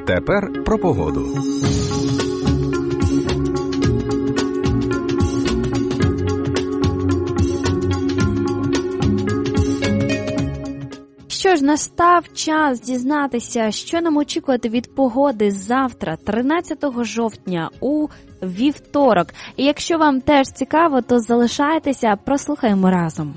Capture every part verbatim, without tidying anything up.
Тепер про погоду. Що ж, настав час дізнатися, що нам очікувати від погоди завтра, тринадцятого жовтня, у вівторок. І якщо вам теж цікаво, то залишайтеся, прослухаємо разом.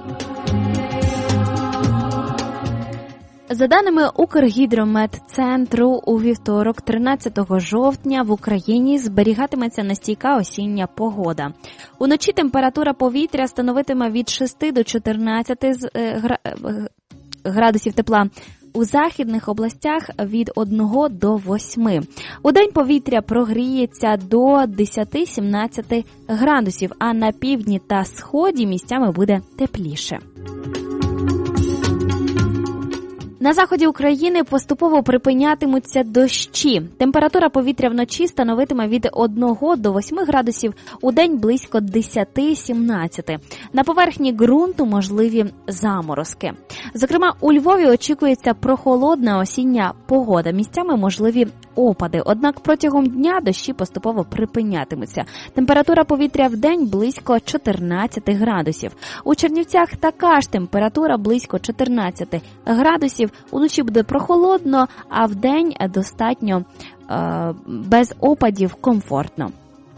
За даними Укргідрометцентру, у вівторок, тринадцятого жовтня, в Україні зберігатиметься нестійка осіння погода. Уночі температура повітря становитиме від шести до чотирнадцяти градусів тепла. У західних областях від одного до восьми. Удень повітря прогріється до десяти-сімнадцяти градусів, а на півдні та сході місцями буде тепліше. На заході України поступово припинятимуться дощі. Температура повітря вночі становитиме від одного до восьми градусів, удень близько десяти-сімнадцяти. На поверхні ґрунту можливі заморозки. Зокрема, у Львові очікується прохолодна осіння погода. Місцями можливі опади. Однак протягом дня дощі поступово припинятимуться. Температура повітря вдень близько чотирнадцяти градусів. У Чернівцях така ж температура близько чотирнадцяти градусів. Уночі буде прохолодно, а вдень достатньо е, без опадів комфортно.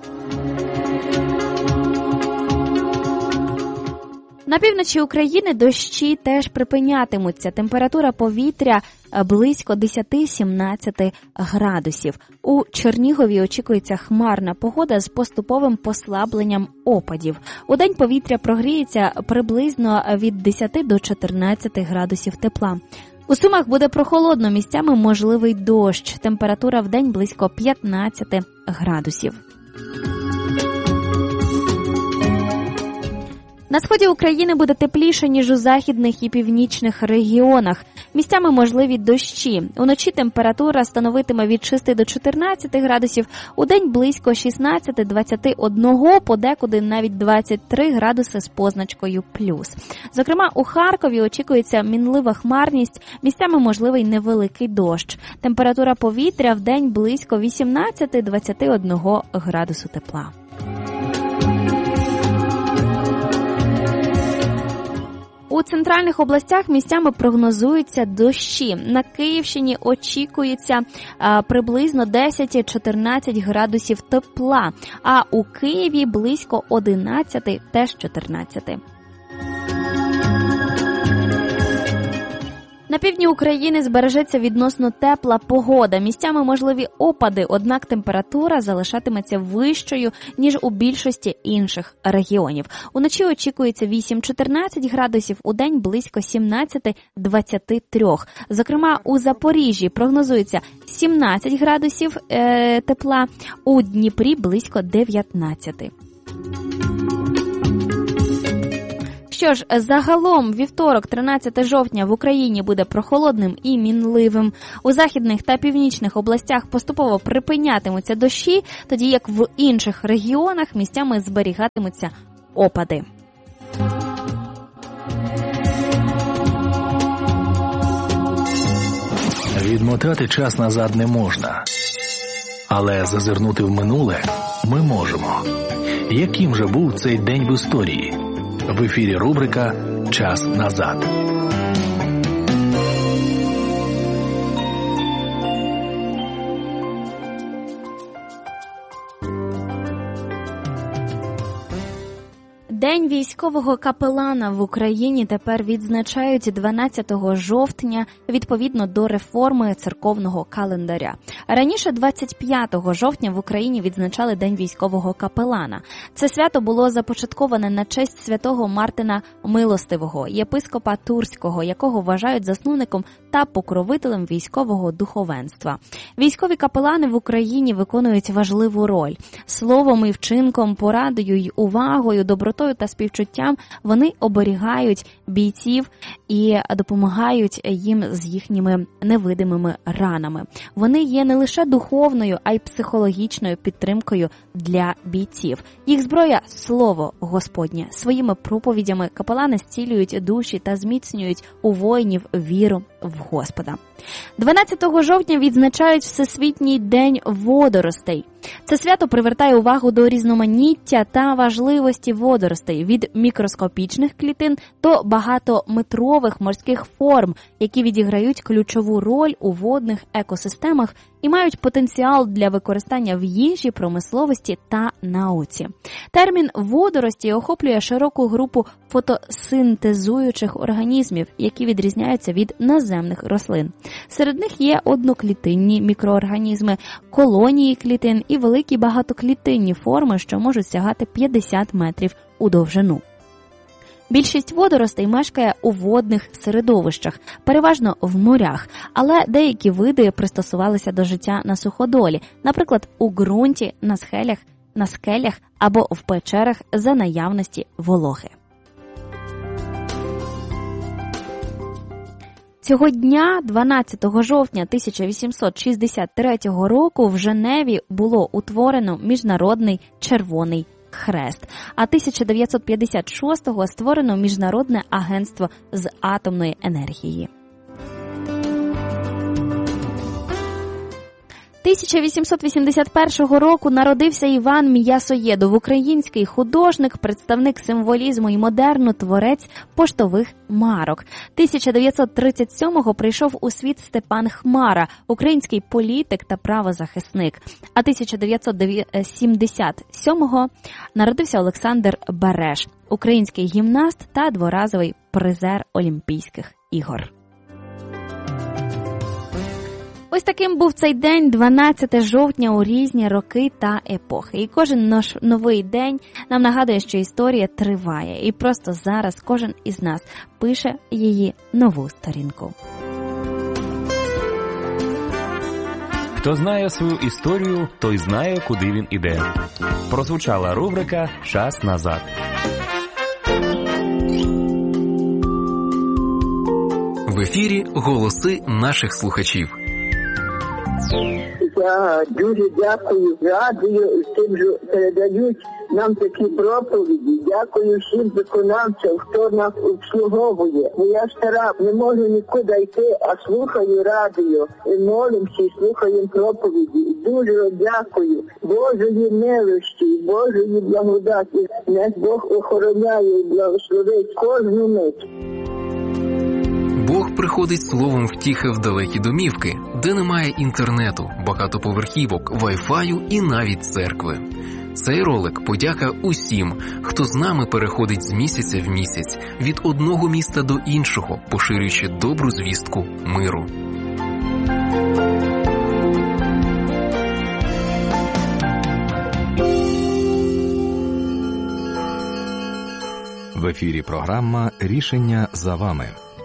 На півночі України дощі теж припинятимуться. Температура повітря близько десяти-сімнадцяти градусів. У Чернігові очікується хмарна погода з поступовим послабленням опадів. Удень повітря прогріється приблизно від десяти до чотирнадцяти градусів тепла. У Сумах буде прохолодно, місцями можливий дощ. Температура вдень близько п'ятнадцяти градусів. На сході України буде тепліше, ніж у західних і північних регіонах. Місцями можливі дощі. Уночі температура становитиме від шести до чотирнадцяти градусів, удень близько шістнадцяти-двадцяти одного, подекуди навіть двадцять три градуси з позначкою плюс. Зокрема, у Харкові очікується мінлива хмарність, місцями можливий невеликий дощ. Температура повітря вдень близько вісімнадцяти-двадцяти одного градусу тепла. У центральних областях місцями прогнозуються дощі. На Київщині очікується а, приблизно десять-чотирнадцять градусів тепла, а у Києві близько одинадцяти, теж чотирнадцяти. На півдні України збережеться відносно тепла погода. Місцями можливі опади, однак температура залишатиметься вищою, ніж у більшості інших регіонів. Уночі очікується вісім-чотирнадцять градусів, удень близько сімнадцяти-двадцяти трьох. Зокрема, у Запоріжжі прогнозується сімнадцять градусів е, тепла, у Дніпрі близько дев'ятнадцяти. Що ж, загалом вівторок, тринадцятого жовтня, в Україні буде прохолодним і мінливим. У західних та північних областях поступово припинятимуться дощі, тоді як в інших регіонах місцями зберігатимуться опади. Відмотати час назад не можна, але зазирнути в минуле ми можемо. Яким же був цей день в історії? В ефірі рубрика «Час назад». День військового капелана в Україні тепер відзначають дванадцятого жовтня відповідно до реформи церковного календаря. Раніше двадцять п'ятого жовтня в Україні відзначали День військового капелана. Це свято було започатковане на честь святого Мартина Милостивого, єпископа Турського, якого вважають засновником та покровителем військового духовенства. Військові капелани в Україні виконують важливу роль. Словом і вчинком, порадою й увагою, добротою та співчуттям вони оберігають бійців і допомагають їм з їхніми невидимими ранами. Вони є не лише духовною, а й психологічною підтримкою для бійців. Їх зброя – Слово Господнє. Своїми проповідями капелани зцілюють душі та зміцнюють у воїнів віру в Господа. дванадцятого жовтня відзначають Всесвітній день водоростей. Це свято привертає увагу до різноманіття та важливості водоростей від мікроскопічних клітин до багатометрових морських форм, які відіграють ключову роль у водних екосистемах і мають потенціал для використання в їжі, промисловості та науці. Термін водорості охоплює широку групу фотосинтезуючих організмів, які відрізняються від наземних рослин. Серед них є одноклітинні мікроорганізми, колонії клітин і великі багатоклітинні форми, що можуть сягати п'ятдесят метрів у довжину. Більшість водоростей мешкає у водних середовищах, переважно в морях, але деякі види пристосувалися до життя на суходолі, наприклад, у ґрунті, на схелях, на скелях або в печерах за наявності вологи. Цього дня, дванадцятого жовтня тисяча вісімсот шістдесят третього року, в Женеві було утворено Міжнародний Червоний Хрест, а тисяча дев'ятсот п'ятдесят шостого створено Міжнародне агентство з атомної енергії. тисяча вісімсот вісімдесят першого року народився Іван М'ясоєдов, український художник, представник символізму і модерну, творець поштових марок. тисяча дев'ятсот тридцять сьомого прийшов у світ Степан Хмара, український політик та правозахисник. А тисяча дев'ятсот сімдесят сьомого народився Олександр Береш, український гімнаст та дворазовий призер Олімпійських ігор. Ось таким був цей день, дванадцятого жовтня, у різні роки та епохи. І кожен наш новий день нам нагадує, що історія триває. І просто зараз кожен із нас пише її нову сторінку. Хто знає свою історію, той знає, куди він іде. Прозвучала рубрика «Час назад». В ефірі голоси наших слухачів. Я дуже дякую радіо тим, що передають нам такі проповіді. Дякую всім виконавцям, хто нас обслуговує. Бо я стара, не можу нікуди йти, а слухаю радіо. І молимося, і слухаємо проповіді. Дуже дякую Божої милості, Божої благодаті. Нас Бог охороняє і благословить кожну мить. Бог приходить словом втіхи в далекі домівки, де немає інтернету, багатоповерхівок, вай-фаю і навіть церкви. Цей ролик – подяка усім, хто з нами переходить з місяця в місяць, від одного міста до іншого, поширюючи добру звістку миру. В ефірі програма «Рішення за вами».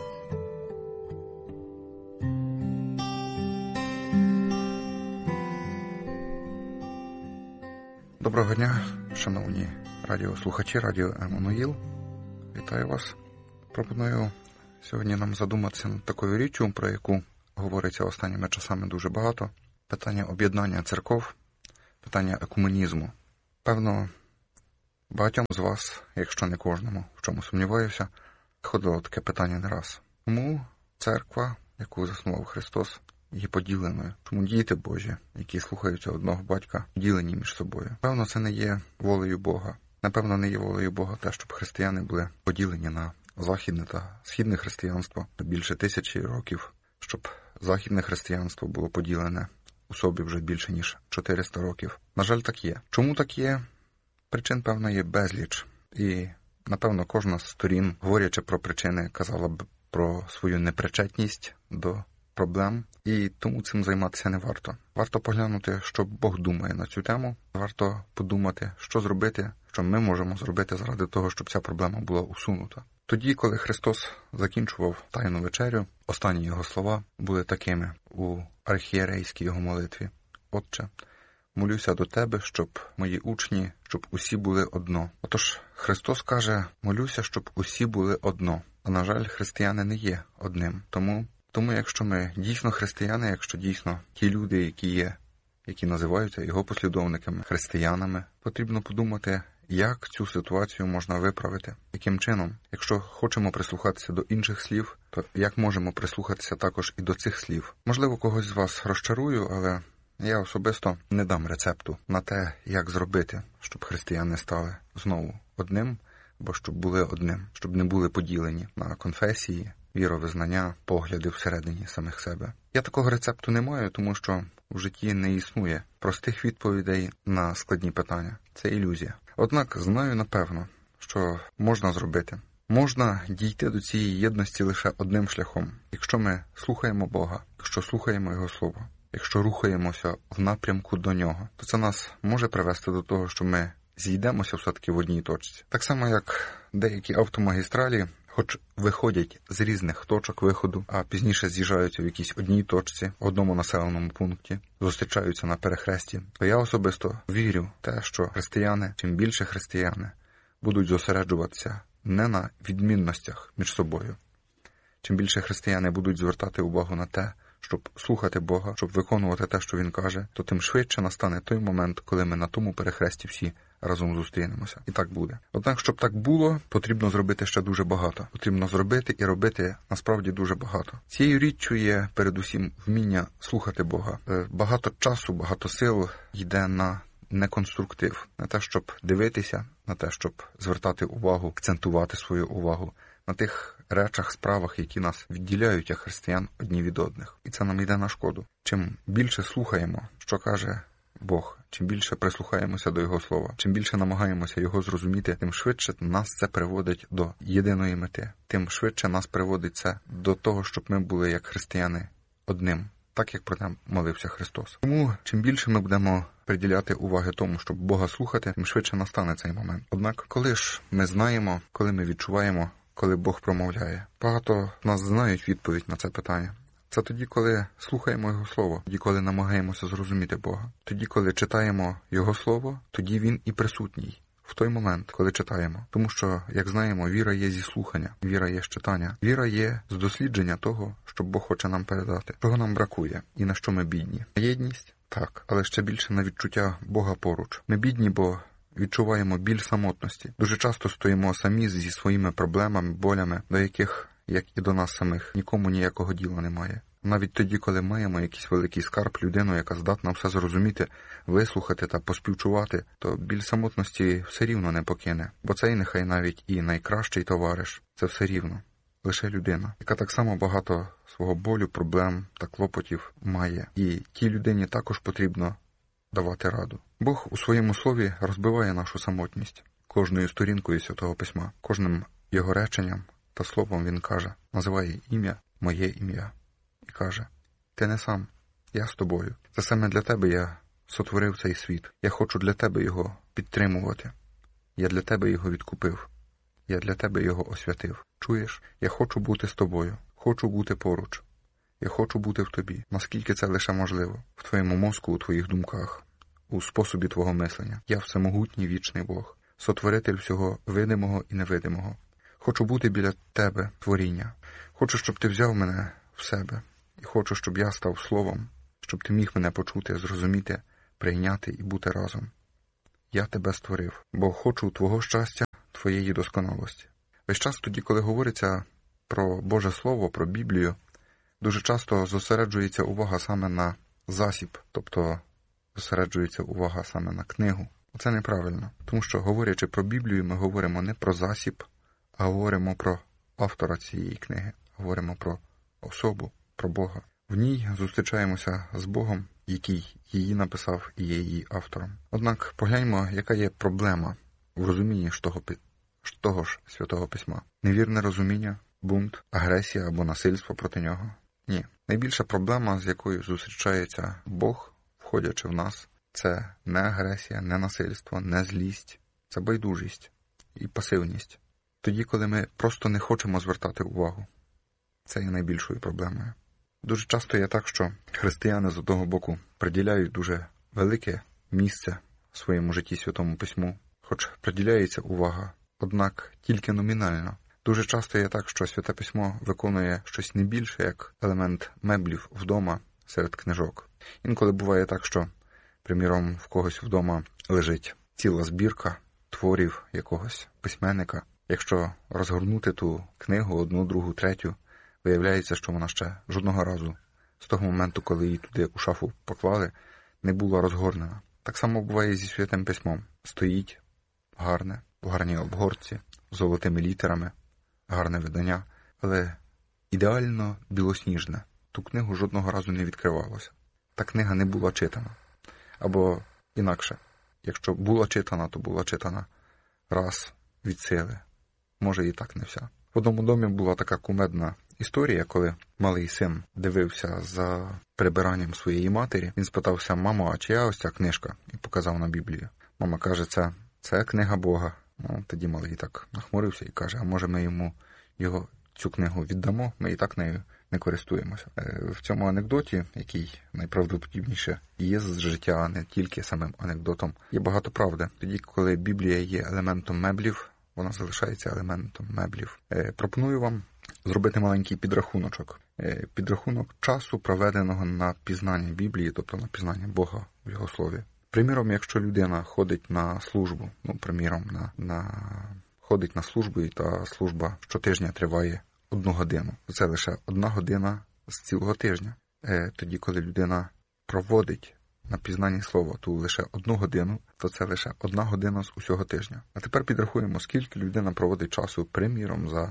Доброго дня, шановні радіослухачі, радіо Еммануїл. Вітаю вас. Пропоную сьогодні нам задуматися над такою річчю, про яку говориться останніми часами дуже багато. Питання об'єднання церков, питання екуменізму. Певно, багатьом з вас, якщо не кожному, в чому сумніваюся, ходило таке питання не раз. Чому церква, яку заснував Христос, є поділеною? Чому діти Божі, які слухаються одного батька, ділені між собою? Певно, це не є волею Бога. Напевно, не є волею Бога те, щоб християни були поділені на західне та східне християнство більше тисячі років, щоб західне християнство було поділене у собі вже більше ніж чотириста років. На жаль, так є. Чому так є? Причин, певно, є безліч. І, напевно, кожна з сторін, говорячи про причини, казала б про свою непричетність до проблем, і тому цим займатися не варто. Варто поглянути, що Бог думає на цю тему, варто подумати, що зробити, що ми можемо зробити заради того, щоб ця проблема була усунута. Тоді, коли Христос закінчував Тайну вечерю, останні його слова були такими у архієрейській його молитві. «Отче, молюся до Тебе, щоб мої учні, щоб усі були одно». Отож, Христос каже, молюся, щоб усі були одно. А, на жаль, християни не є одним. Тому Тому якщо ми дійсно християни, якщо дійсно ті люди, які є, які називаються його послідовниками, християнами, потрібно подумати, як цю ситуацію можна виправити, яким чином. Якщо хочемо прислухатися до інших слів, то як можемо прислухатися також і до цих слів. Можливо, когось з вас розчарую, але я особисто не дам рецепту на те, як зробити, щоб християни стали знову одним, або щоб були одним, щоб не були поділені на конфесії, віровизнання, погляди всередині самих себе. Я такого рецепту не маю, тому що в житті не існує простих відповідей на складні питання. Це ілюзія. Однак знаю напевно, що можна зробити. Можна дійти до цієї єдності лише одним шляхом. Якщо ми слухаємо Бога, якщо слухаємо Його Слово, якщо рухаємося в напрямку до Нього, то це нас може привести до того, що ми зійдемося все-таки в одній точці. Так само, як деякі автомагістралі, хоч виходять з різних точок виходу, а пізніше з'їжджаються в якійсь одній точці, в одному населеному пункті, зустрічаються на перехресті, то я особисто вірю в те, що християни, чим більше християни, будуть зосереджуватися не на відмінностях між собою. Чим більше християни будуть звертати увагу на те, щоб слухати Бога, щоб виконувати те, що Він каже, то тим швидше настане той момент, коли ми на тому перехресті всі разом зустрінемося. І так буде. Однак, щоб так було, потрібно зробити ще дуже багато. Потрібно зробити і робити насправді дуже багато. Цією річчю є передусім вміння слухати Бога. Багато часу, багато сил йде на неконструктив, на те, щоб дивитися, на те, щоб звертати увагу, акцентувати свою увагу на тих речах, справах, які нас відділяють, як християн, одні від одних. І це нам йде на шкоду. Чим більше слухаємо, що каже Бог, чим більше прислухаємося до Його Слова, чим більше намагаємося Його зрозуміти, тим швидше нас це приводить до єдиної мети. Тим швидше нас приводить це до того, щоб ми були, як християни, одним. Так, як про те молився Христос. Тому, чим більше ми будемо приділяти уваги тому, щоб Бога слухати, тим швидше настане цей момент. Однак, коли ж ми знаємо, коли ми відчуваємо, коли Бог промовляє, багато нас знають відповідь на це питання. Це тоді, коли слухаємо Його Слово, тоді, коли намагаємося зрозуміти Бога. Тоді, коли читаємо Його Слово, тоді Він і присутній. В той момент, коли читаємо. Тому що, як знаємо, віра є зі слухання, віра є з читання. Віра є з дослідження того, що Бог хоче нам передати. Чого нам бракує і на що ми бідні. Єдність? Так, але ще більше на відчуття Бога поруч. Ми бідні, бо відчуваємо біль самотності. Дуже часто стоїмо самі зі своїми проблемами, болями, до яких, як і до нас самих, нікому ніякого діла немає. Навіть тоді, коли маємо якийсь великий скарб, людину, яка здатна все зрозуміти, вислухати та поспівчувати, то біль самотності все рівно не покине. Бо цей нехай навіть і найкращий товариш, це все рівно. Лише людина, яка так само багато свого болю, проблем та клопотів має. І тій людині також потрібно давати раду. Бог у своєму слові розбиває нашу самотність. Кожною сторінкою Святого Письма, кожним його реченням та словом він каже, називає ім'я, моє ім'я. І каже, ти не сам, я з тобою. Це саме для тебе я сотворив цей світ. Я хочу для тебе його підтримувати. Я для тебе його відкупив. Я для тебе його освятив. Чуєш? Я хочу бути з тобою. Хочу бути поруч. Я хочу бути в тобі. Наскільки це лише можливо. В твоєму мозку, у твоїх думках, у способі твого мислення. Я всемогутній вічний Бог. Сотворитель всього видимого і невидимого. Хочу бути біля тебе, творіння. Хочу, щоб ти взяв мене в себе. І хочу, щоб я став словом, щоб ти міг мене почути, зрозуміти, прийняти і бути разом. Я тебе створив, бо хочу твого щастя, твоєї досконалості. Весь час тоді, коли говориться про Боже Слово, про Біблію, дуже часто зосереджується увага саме на засіб, тобто зосереджується увага саме на книгу. Це неправильно, тому що, говорячи про Біблію, ми говоримо не про засіб, а говоримо про автора цієї книги, говоримо про особу, про Бога. В ній зустрічаємося з Богом, який її написав і є її автором. Однак погляньмо, яка є проблема в розумінні ж того, ж того ж Святого Письма. Невірне розуміння, бунт, агресія або насильство проти нього? Ні. Найбільша проблема, з якою зустрічається Бог, входячи в нас, це не агресія, не насильство, не злість, це байдужість і пасивність. Тоді, коли ми просто не хочемо звертати увагу. Це є найбільшою проблемою. Дуже часто є так, що християни з одного боку приділяють дуже велике місце в своєму житті Святому Письму, хоч приділяється увага, однак тільки номінально. Дуже часто є так, що Святе Письмо виконує щось не більше, як елемент меблів вдома серед книжок. Інколи буває так, що, приміром, в когось вдома лежить ціла збірка творів якогось письменника. Якщо розгорнути ту книгу, одну, другу, третю, виявляється, що вона ще жодного разу з того моменту, коли її туди у шафу поклали, не була розгорнена. Так само буває зі Святим Письмом. Стоїть гарне, в гарній обгорці, з золотими літерами, гарне видання, але ідеально білосніжне. Ту книгу жодного разу не відкривалося. Та книга не була читана. Або інакше, якщо була читана, то була читана раз від сили. Може і так не вся. В одному домі була така кумедна історія, коли малий син дивився за прибиранням своєї матері. Він спитався: мамо, а чия ось ця книжка? І показав на Біблію. Мама каже: це, це книга Бога. Ну, тоді малий так нахмурився і каже: а може ми йому його, цю книгу віддамо? Ми і так нею не користуємося. В цьому анекдоті, який найправдоподібніше є з життя, а не тільки самим анекдотом, є багато правди. Тоді, коли Біблія є елементом меблів, вона залишається елементом меблів. Е, пропоную вам зробити маленький підрахуночок. Е, підрахунок часу, проведеного на пізнання Біблії, тобто на пізнання Бога в Його Слові. Приміром, якщо людина ходить на службу, ну, приміром, на, на... ходить на службу, і та служба щотижня триває одну годину. Це лише одна година з цілого тижня. Е, тоді, коли людина проводить на пізнанні слова ту лише одну годину, то це лише одна година з усього тижня. А тепер підрахуємо, скільки людина проводить часу, приміром, за,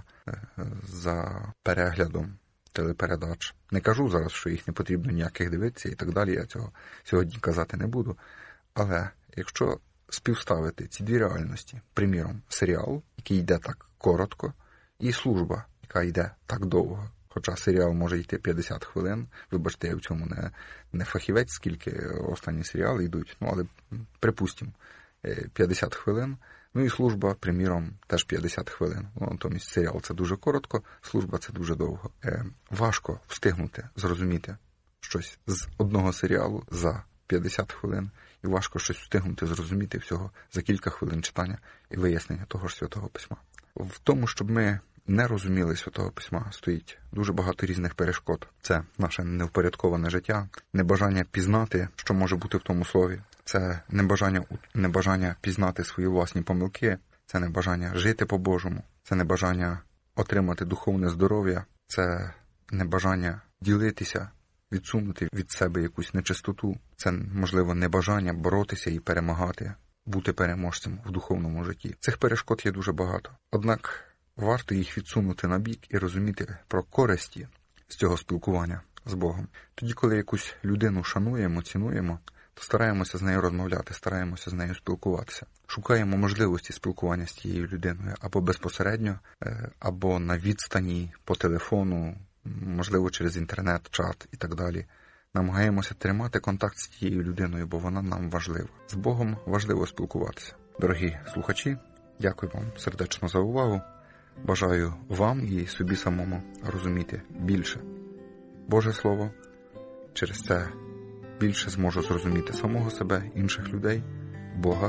за переглядом телепередач. Не кажу зараз, що їх не потрібно ніяких дивитися і так далі, я цього сьогодні казати не буду. Але якщо співставити ці дві реальності, приміром, серіал, який йде так коротко, і служба, яка йде так довго, хоча серіал може йти п'ятдесят хвилин, вибачте, я в цьому не, не фахівець, скільки останні серіали йдуть, ну, але припустимо, п'ятдесят хвилин, ну і служба, приміром, теж п'ятдесят хвилин. Ну, натомість серіал це дуже коротко, служба це дуже довго. Е, важко встигнути зрозуміти щось з одного серіалу за п'ятдесят хвилин, і важко щось встигнути зрозуміти всього за кілька хвилин читання і вияснення того ж Святого Письма. В тому, щоб ми не розуміли Святого Письма, стоїть дуже багато різних перешкод. Це наше невпорядковане життя, небажання пізнати, що може бути в тому слові. Це небажання, небажання пізнати свої власні помилки, це небажання жити по-божому, це небажання отримати духовне здоров'я, це небажання ділитися, відсунути від себе якусь нечистоту, це, можливо, небажання боротися і перемагати, бути переможцем в духовному житті. Цих перешкод є дуже багато. Однак варто їх відсунути на бік і розуміти про користі з цього спілкування з Богом. Тоді, коли якусь людину шануємо, цінуємо, то стараємося з нею розмовляти, стараємося з нею спілкуватися. Шукаємо можливості спілкування з тією людиною або безпосередньо, або на відстані, по телефону, можливо, через інтернет, чат і так далі. Намагаємося тримати контакт з тією людиною, бо вона нам важлива. З Богом важливо спілкуватися. Дорогі слухачі, дякую вам сердечно за увагу. Бажаю вам і собі самому розуміти більше Боже Слово. Через це більше зможу зрозуміти самого себе, інших людей, Бога.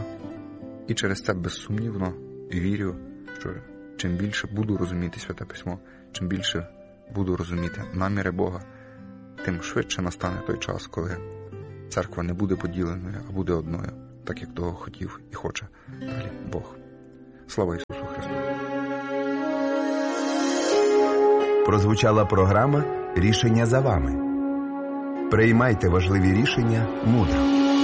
І через це безсумнівно вірю, що чим більше буду розуміти Святе Письмо, чим більше буду розуміти наміри Бога, тим швидше настане той час, коли церква не буде поділеною, а буде одною, так як того хотів і хоче далі Бог. Слава Ісусу Христу! Прозвучала програма «Рішення за вами». Приймайте важливі рішення мудро.